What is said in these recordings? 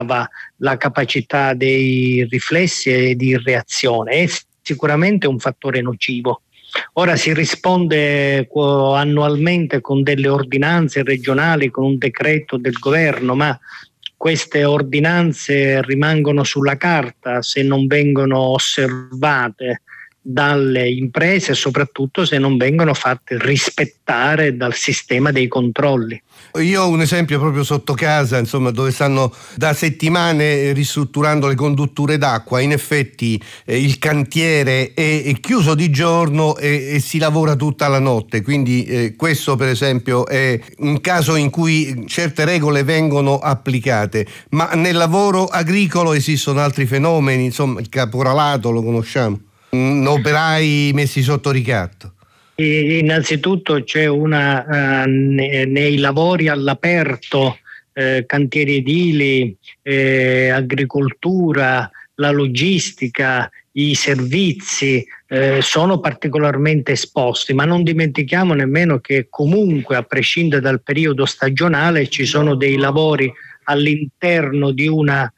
la capacità dei riflessi e di reazione. È sicuramente un fattore nocivo. Ora si risponde annualmente con delle ordinanze regionali, con un decreto del governo, ma queste ordinanze rimangono sulla carta se non vengono osservate dalle imprese e soprattutto se non vengono fatte rispettare dal sistema dei controlli. Io ho un esempio proprio sotto casa, insomma, dove stanno da settimane ristrutturando le condutture d'acqua. In effetti il cantiere è chiuso di giorno e si lavora tutta la notte, quindi questo per esempio è un caso in cui certe regole vengono applicate, ma nel lavoro agricolo esistono altri fenomeni, insomma il caporalato lo conosciamo, operai messi sotto ricatto. Innanzitutto c'è nei lavori all'aperto, cantieri edili, agricoltura, la logistica, i servizi sono particolarmente esposti, ma non dimentichiamo nemmeno che comunque, a prescindere dal periodo stagionale, ci sono dei lavori all'interno di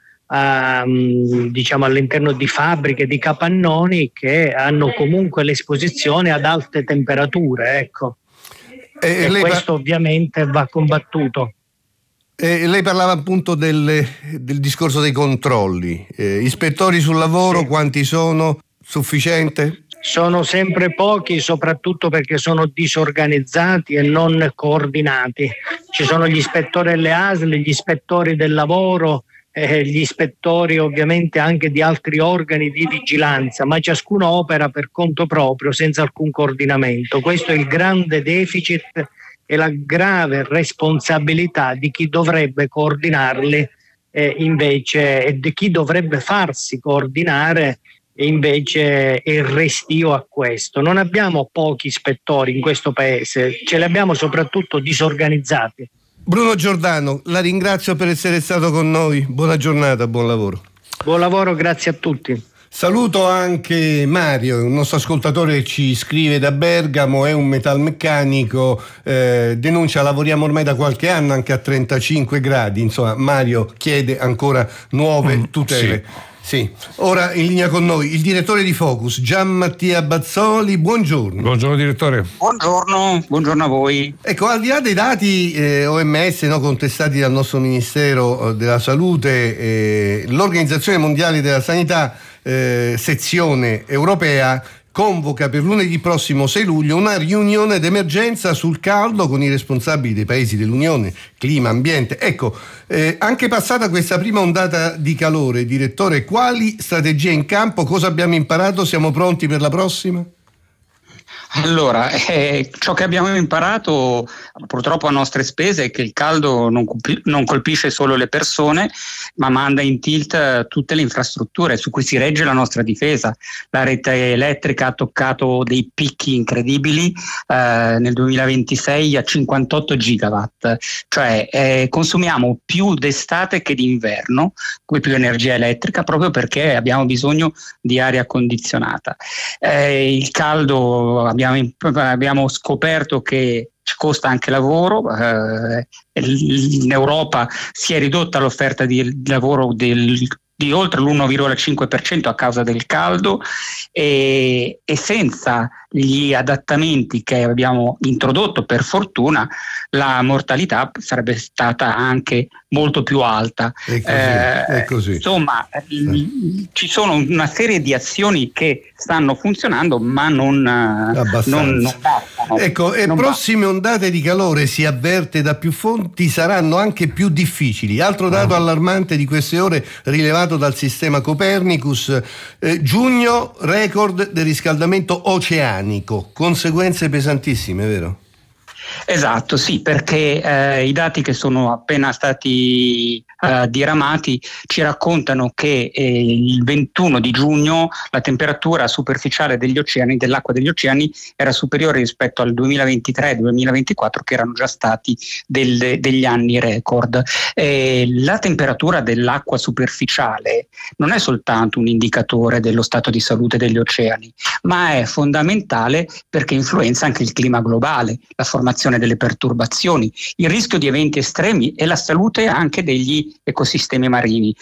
all'interno di fabbriche, di capannoni che hanno comunque l'esposizione ad alte temperature, ecco. E questo ovviamente va combattuto. Lei parlava appunto del discorso dei controlli. Ispettori sul lavoro, sì. Quanti sono? Sufficiente? Sono sempre pochi, soprattutto perché sono disorganizzati e non coordinati. Ci sono gli ispettori delle ASL, gli ispettori del lavoro, gli ispettori ovviamente anche di altri organi di vigilanza, ma ciascuno opera per conto proprio senza alcun coordinamento. Questo è il grande deficit e la grave responsabilità di chi dovrebbe coordinarli invece, e di chi dovrebbe farsi coordinare, e invece è restio a questo. Non abbiamo pochi ispettori in questo paese, ce li abbiamo soprattutto disorganizzati. Bruno Giordano, la ringrazio per essere stato con noi. Buona giornata, buon lavoro. Buon lavoro, grazie a tutti. Saluto anche Mario, un nostro ascoltatore che ci scrive da Bergamo, è un metalmeccanico, denuncia lavoriamo ormai da qualche anno anche a 35 gradi, insomma Mario chiede ancora nuove tutele. Sì. Ora in linea con noi il direttore di Focus, Gian Mattia Bazzoli, buongiorno. Buongiorno direttore. Buongiorno a voi. Ecco, al di là dei dati OMS contestati dal nostro Ministero della Salute, l'Organizzazione Mondiale della Sanità, sezione europea, convoca per lunedì prossimo 6 luglio una riunione d'emergenza sul caldo con i responsabili dei paesi dell'Unione, clima, ambiente. Ecco, anche passata questa prima ondata di calore, direttore, quali strategie in campo? Cosa abbiamo imparato? Siamo pronti per la prossima? Allora, ciò che abbiamo imparato purtroppo a nostre spese è che il caldo non colpisce solo le persone, ma manda in tilt tutte le infrastrutture su cui si regge la nostra difesa. La rete elettrica ha toccato dei picchi incredibili nel 2026 a 58 gigawatt, cioè consumiamo più d'estate che d'inverno, come più energia elettrica, proprio perché abbiamo bisogno di aria condizionata. Il caldo abbiamo scoperto che ci costa anche lavoro, in Europa si è ridotta l'offerta di lavoro di oltre l'1,5% a causa del caldo e senza gli adattamenti che abbiamo introdotto, per fortuna, la mortalità sarebbe stata anche molto più alta. È così. Insomma, ci sono una serie di azioni che stanno funzionando, ma non bastano. Ecco, e prossime ondate di calore, si avverte da più fonti, saranno anche più difficili. Altro dato allarmante di queste ore rilevato dal sistema Copernicus, giugno record del riscaldamento oceanico, conseguenze pesantissime, vero? Esatto, sì, perché i dati che sono appena stati diramati ci raccontano che il 21 di giugno la temperatura superficiale degli oceani, dell'acqua degli oceani, era superiore rispetto al 2023-2024, che erano già stati degli anni record. La temperatura dell'acqua superficiale non è soltanto un indicatore dello stato di salute degli oceani, ma è fondamentale perché influenza anche il clima globale, la formazione delle perturbazioni, il rischio di eventi estremi e la salute anche degli ecosistemi marini.